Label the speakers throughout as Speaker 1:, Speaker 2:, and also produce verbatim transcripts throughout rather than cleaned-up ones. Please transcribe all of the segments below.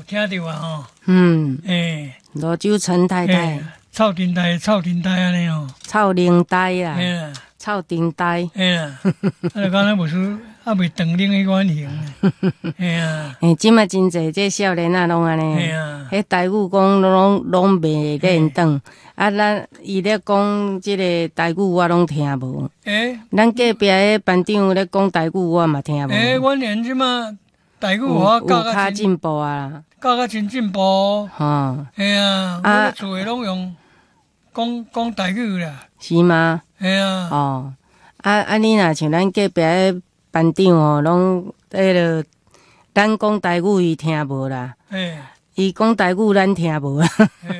Speaker 1: 听到啊吼。
Speaker 2: 嗯，
Speaker 1: 诶，
Speaker 2: 罗州陈太太，
Speaker 1: 臭丁呆，臭丁呆安尼哦。
Speaker 2: 臭灵呆啦，
Speaker 1: 嘿啦，
Speaker 2: 臭丁呆。
Speaker 1: 嘿啦，啊，就敢若无输，啊未长龄迄款型。嘿啊，
Speaker 2: 诶，即马真侪这少年啊，拢安尼。
Speaker 1: 嘿啊，
Speaker 2: 迄台语讲拢拢袂认得，啊，咱伊咧讲即个台语我拢听无。
Speaker 1: 诶，
Speaker 2: 咱隔壁迄班长咧讲台语我嘛听无。
Speaker 1: 诶，阮连即马台语
Speaker 2: 有
Speaker 1: 我教
Speaker 2: 有较
Speaker 1: 较
Speaker 2: 进步啊，
Speaker 1: 教较真进步。
Speaker 2: 吼，
Speaker 1: 嘿啊，我
Speaker 2: 啊
Speaker 1: 咧厝诶拢用讲讲台语啦。
Speaker 2: 是吗？
Speaker 1: 嘿啊，
Speaker 2: 哦，啊啊，你若像咱隔壁迄班长哦，拢迄落，咱讲台语伊听无啦，
Speaker 1: 嘿，
Speaker 2: 伊讲台语咱听无啦。
Speaker 1: 嘿，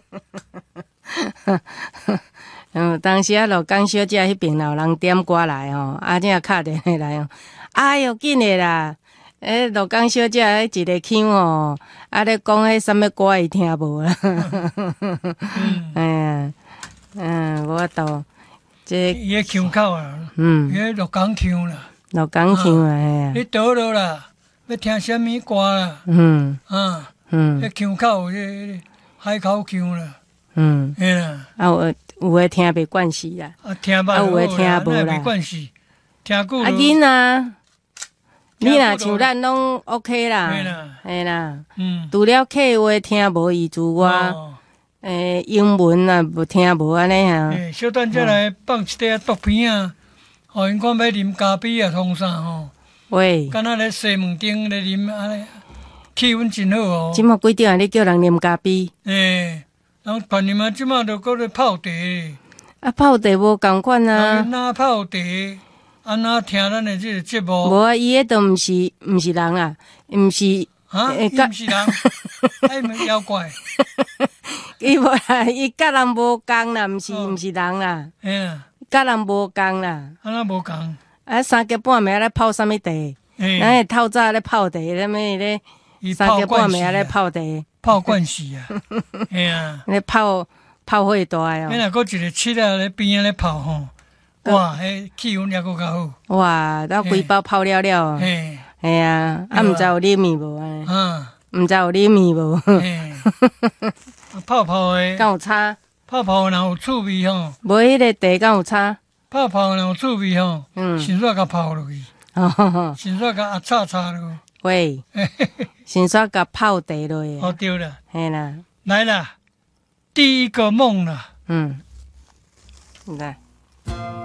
Speaker 2: 嗯，当时啊，罗江小姐迄边有人点歌来吼，啊，正敲电话来哦，哎哟，紧诶啦！诶，罗江小姐迄一个腔哦，啊咧讲迄什物歌伊听无啦。
Speaker 1: 嗯，
Speaker 2: 哎呀，嗯，无法度，这
Speaker 1: 伊迄腔口啊，
Speaker 2: 嗯，
Speaker 1: 伊迄鹿港腔啦，
Speaker 2: 罗江腔啊，嘿啊，
Speaker 1: 你倒落啦，要听什物歌啦？
Speaker 2: 嗯
Speaker 1: 啊，
Speaker 2: 嗯
Speaker 1: 迄腔口迄海口腔啦，
Speaker 2: 嗯，
Speaker 1: 嘿啦，
Speaker 2: 啊有有诶听袂惯势啦，
Speaker 1: 啊听捌
Speaker 2: 啊有诶
Speaker 1: 就好啦，
Speaker 2: 听无啦
Speaker 1: 那没关系，听久
Speaker 2: 啊
Speaker 1: 了，
Speaker 2: 囡啊，你若
Speaker 1: 听久了
Speaker 2: 像咱拢 OK 啦
Speaker 1: 嘿，啦，
Speaker 2: 嘿啦。
Speaker 1: 嗯，
Speaker 2: 除了客话听无意思外，
Speaker 1: 哦，
Speaker 2: 诶、英文啊无听无安尼啊。
Speaker 1: 嘿，小等再来放一块毒片啊，互因看要啉咖啡啊，创啥吼？
Speaker 2: 喂，
Speaker 1: 敢若咧西门町咧啉安尼，气氛真好哦。
Speaker 2: 即马几点啊？你叫人啉咖啡？
Speaker 1: 诶，人别人嘛，即马都搁咧泡茶，
Speaker 2: 啊，泡茶无共款
Speaker 1: 啊，
Speaker 2: 啊。
Speaker 1: 哪泡茶，安那听咱的这个节目
Speaker 2: 无啊，伊迄都毋是毋是人啊，毋是
Speaker 1: 啊？
Speaker 2: 诶
Speaker 1: 伊毋是人，哎，毋是妖怪，
Speaker 2: 伊无啦，伊甲人无共啦，毋是
Speaker 1: 哦
Speaker 2: 毋是人啦，
Speaker 1: 嘿啦，
Speaker 2: 甲人无共啦。
Speaker 1: 安那无共，
Speaker 2: 啊，三更半暝咧泡啥物茶？
Speaker 1: 嘿，
Speaker 2: 咱会透早咧泡茶，啥物咧？
Speaker 1: 伊
Speaker 2: 三更
Speaker 1: 泡惯
Speaker 2: 半暝咧
Speaker 1: 死啊，
Speaker 2: 泡茶，
Speaker 1: 泡惯死啊，嘿啊，
Speaker 2: 咧泡泡火大诶哦。
Speaker 1: 迄若搁一个七啊咧边仔咧泡吼，哇，迄气氛也搁较好，
Speaker 2: 哇，咱规包泡了了哦。
Speaker 1: 嘿，
Speaker 2: 系啊，啊，毋知有啉咪无啊？
Speaker 1: 啊，
Speaker 2: 毋知有啉咪无？
Speaker 1: 嘿，啊泡泡的，
Speaker 2: 敢有差？
Speaker 1: 泡泡若有趣味吼，
Speaker 2: 无迄个茶敢有差？
Speaker 1: 泡泡若有趣味吼，
Speaker 2: 嗯，
Speaker 1: 先煞甲泡落去，
Speaker 2: 哦，
Speaker 1: 先煞甲压炒炒落，
Speaker 2: 喂，先煞甲泡茶落去。
Speaker 1: 哦对了，
Speaker 2: 嘿啦，
Speaker 1: 来啦，第一个梦啦。
Speaker 2: 嗯，来。